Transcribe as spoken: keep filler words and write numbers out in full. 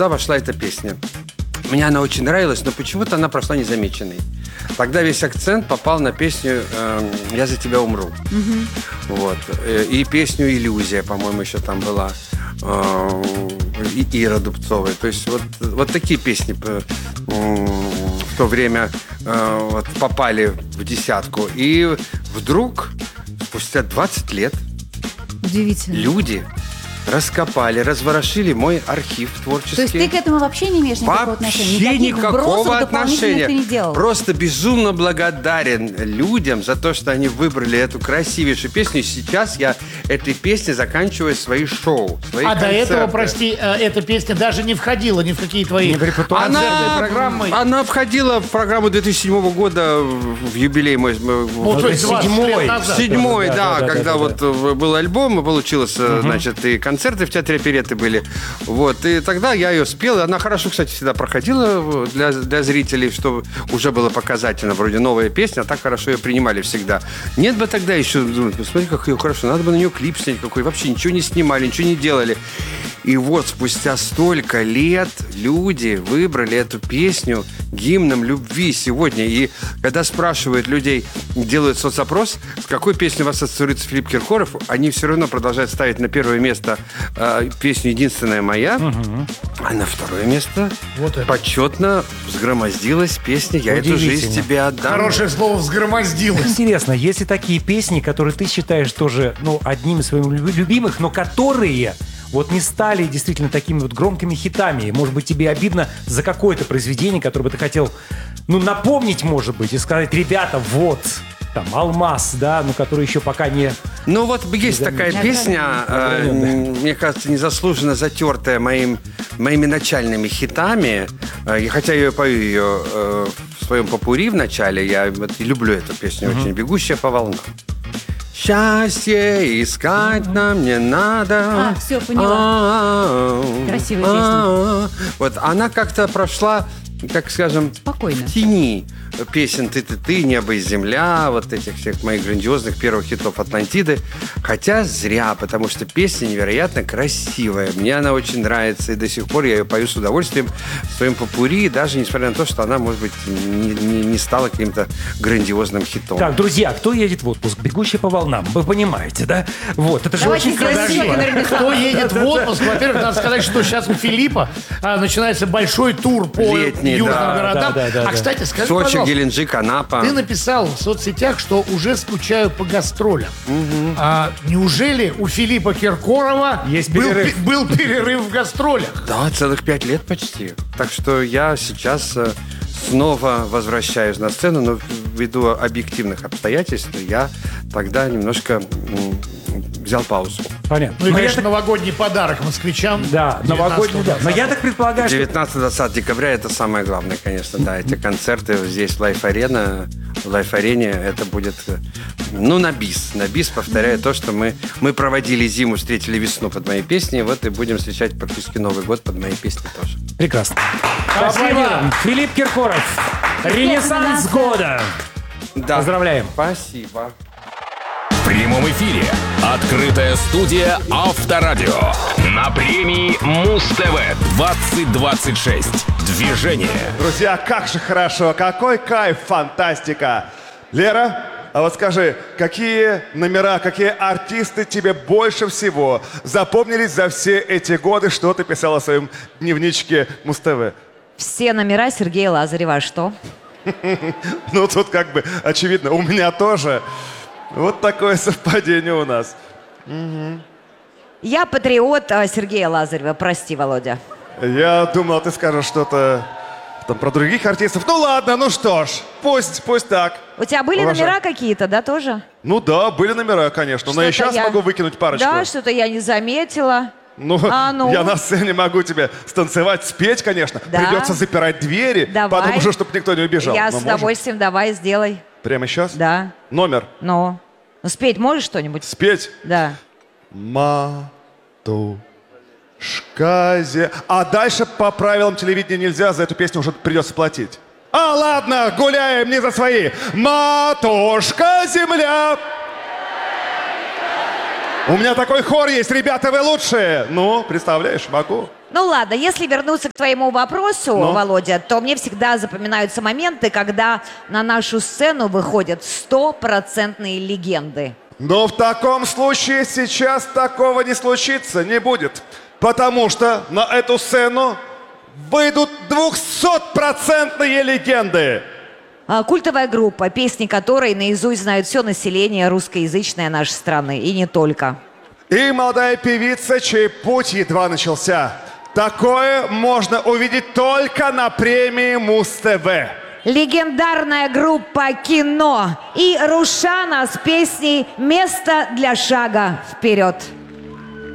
туда вошла эта песня. Мне она очень нравилась, но почему-то она прошла незамеченной. Тогда весь акцент попал на песню э, «Я за тебя умру». Угу. Вот. И песню «Иллюзия», по-моему, еще там была. Э, и Ира Дубцовой. То есть вот, вот такие песни э, в то время э, вот, попали в десятку. И вдруг, спустя двадцать лет, удивительно, люди раскопали, разворошили мой архив творческий. То есть ты к этому вообще не имеешь никакого вообще отношения? Никаких никакого отношения. Ты не делал? Просто безумно благодарен людям за то, что они выбрали эту красивейшую песню. И сейчас я этой песней заканчиваю свои шоу, свои А концерты. до этого, прости, эта песня даже не входила ни в какие твои концертные программы? Она входила в программу две тысячи седьмого года в юбилей мой. Ну, то есть двадцать лет назад. Седьмой, да, да, да, когда да, вот да. был альбом, и получилось, угу. значит, и концерты в театре оперетты были. Вот, и тогда я ее спел. Она хорошо, кстати, всегда проходила для, для зрителей, что уже было показательно. Вроде новая песня, а так хорошо ее принимали всегда. Нет бы тогда еще, думаю, посмотри, как ее хорошо, надо бы на нее клип снять какой. Вообще ничего не снимали, ничего не делали. И вот спустя столько лет люди выбрали эту песню гимном любви сегодня. И когда спрашивают людей, делают соцопрос, с какой песней у вас ассоциируется Филипп Киркоров, они все равно продолжают ставить на первое место э, песню «Единственная моя», угу. а на второе место вот почетно взгромоздилась песня «Я эту жизнь тебе отдам». Хорошее слово «взгромоздилась». Интересно, если такие песни, которые ты считаешь тоже ну, одним из своих любимых, но которые... вот не стали действительно такими вот громкими хитами. Может быть, тебе обидно за какое-то произведение, которое бы ты хотел, ну, напомнить, может быть, и сказать, ребята, вот, там, «Алмаз», да, ну, который еще пока не... Ну, вот есть не такая песня, э, мне кажется, незаслуженно затертая моим, моими начальными хитами. Э, хотя я пою ее э, в своем попурри в начале, я вот, люблю эту песню mm-hmm. очень, «Бегущая по волнам». Счастье искать нам не надо. А, все, поняла. Красивая песня. Вот она как-то прошла, так скажем, спокойно. В тени песен «Ты-ты-ты», «Небо и земля», вот этих всех моих грандиозных первых хитов «Атлантиды». Хотя зря, потому что песня невероятно красивая. Мне она очень нравится, и до сих пор я ее пою с удовольствием в своем попурри, даже несмотря на то, что она, может быть, не, не, не стала каким-то грандиозным хитом. Так, друзья, кто едет в отпуск? «Бегущий по волнам». Вы понимаете, да? Вот, это же Давайте очень красиво. Кто едет в отпуск? Во-первых, надо сказать, что сейчас у Филиппа а, начинается большой тур по летний, южным да, городам. Да, да, да, а, кстати, скажи, Сочи, пожалуйста, Геленджик, Анапа. ты написал в соцсетях, что уже скучаю по гастролям. Угу. А, неужели у Филиппа Киркорова Есть был, перерыв. был перерыв в гастролях? Да, целых пять лет почти. Так что я сейчас э, снова возвращаюсь на сцену, но ввиду объективных обстоятельств я тогда немножко м, взял паузу. Понятно. Ну и, Но конечно, так... новогодний подарок москвичам. Да, новогодний, да. Но я так предполагаю, что... девятнадцатого-двадцатого декабря это самое главное, конечно, да. Эти концерты здесь в Лайф-Арена, в Лайф-Арене это будет, ну, на бис. На бис, повторяю то, что мы, мы проводили зиму, встретили весну под моей песней, вот и будем встречать практически Новый год под моей песней тоже. Прекрасно. Спасибо. Филипп Киркоров. Ренессанс года. Да. Поздравляем. Спасибо. В прямом эфире открытая студия «Авторадио» на премии Муз-ТВ двадцать двадцать шесть. Движение. Друзья, как же хорошо, какой кайф, фантастика. Лера, а вот скажи, какие номера, какие артисты тебе больше всего запомнились за все эти годы, что ты писала в своем дневничке Муз-ТВ? Все номера Сергея Лазарева. А что? Ну, тут как бы очевидно, у меня тоже. Вот такое совпадение у нас. Угу. Я патриот а, Сергея Лазарева. Прости, Володя. Я думал, ты скажешь что-то там про других артистов. Ну ладно, ну что ж, пусть, пусть так. У тебя были Уважаю. номера какие-то, да, тоже? Ну да, были номера, конечно. Но Что-то я сейчас я... могу выкинуть парочку. Да, что-то я не заметила. Ну, а, ну, я на сцене могу тебе станцевать, спеть, конечно. Да. Придется запирать двери, давай. потом уже, чтобы никто не убежал. Я Но с можем. удовольствием, давай, сделай. Прямо сейчас? Да. Номер. Ну, ну спеть можешь что-нибудь? Спеть? Да. Матушка. А дальше по правилам телевидения нельзя, за эту песню уже придется платить. А, ладно, гуляем не за свои. Матушка земля. У меня такой хор есть, ребята, вы лучшие. Ну, представляешь, могу. Ну ладно, если вернуться к твоему вопросу, Ну? Володя, то мне всегда запоминаются моменты, когда на нашу сцену выходят стопроцентные легенды. Но в таком случае сейчас такого не случится, не будет. Потому что на эту сцену выйдут двухсотпроцентные легенды. А, Культовая группа, песни которой наизусть знают все население русскоязычное нашей страны, и не только. И молодая певица, чей путь едва начался. Такое можно увидеть только на премии Муз-ТВ. Легендарная группа «Кино» и Рушана с песней «Место для шага вперед».